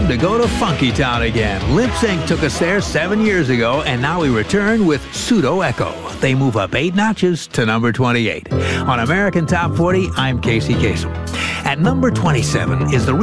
time to go to Funky Town again. Lip Sync took us there 7 years ago, and now we return with Pseudo Echo. They move up 8 notches to number 28. On American Top 40, I'm Casey Kasem. At number 27 is the